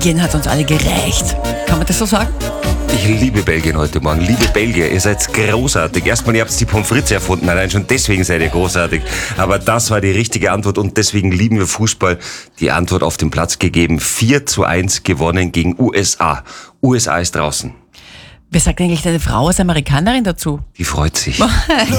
Belgien hat uns alle gerecht. Kann man das so sagen? Ich liebe Belgien heute Morgen. Liebe Belgier, ihr seid großartig. Erstmal, ihr habt die Pommes frites erfunden. Allein schon deswegen seid ihr großartig. Aber das war die richtige Antwort und deswegen lieben wir Fußball. Die Antwort auf den Platz gegeben. 4:1 gewonnen gegen USA. USA ist draußen. Wer sagt eigentlich deine Frau als Amerikanerin dazu? Die freut sich.